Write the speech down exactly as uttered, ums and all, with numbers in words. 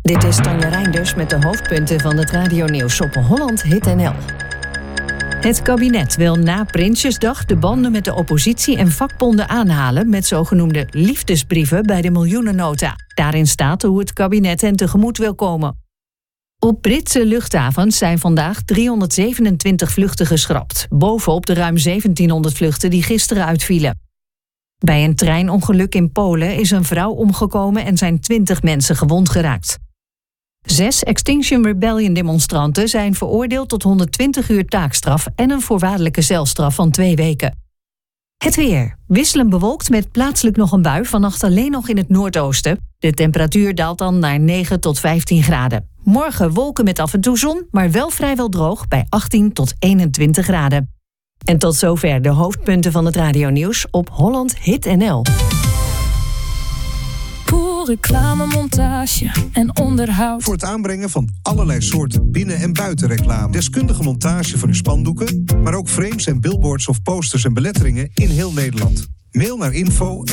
Dit is Tanja Reinders met de hoofdpunten van het radionieuws op Holland Hit N L. Het kabinet wil na Prinsjesdag de banden met de oppositie en vakbonden aanhalen met zogenoemde liefdesbrieven bij de miljoenennota. Daarin staat hoe het kabinet hen tegemoet wil komen. Op Britse luchthavens zijn vandaag driehonderdzevenentwintig vluchten geschrapt, bovenop de ruim zeventienhonderd vluchten die gisteren uitvielen. Bij een treinongeluk in Polen is een vrouw omgekomen en zijn twintig mensen gewond geraakt. Zes Extinction Rebellion demonstranten zijn veroordeeld tot honderdtwintig uur taakstraf en een voorwaardelijke celstraf van twee weken. Het weer. Wisselend bewolkt met plaatselijk nog een bui, vannacht alleen nog in het noordoosten. De temperatuur daalt dan naar negen tot vijftien graden. Morgen wolken met af en toe zon, maar wel vrijwel droog bij achttien tot eenentwintig graden. En tot zover de hoofdpunten van het radionieuws op Holland Hit N L. Pool, reclamemontage en onderhoud. Voor het aanbrengen van allerlei soorten binnen- en buitenreclame. Deskundige montage van uw spandoeken, maar ook frames en billboards of posters en beletteringen in heel Nederland. Mail naar info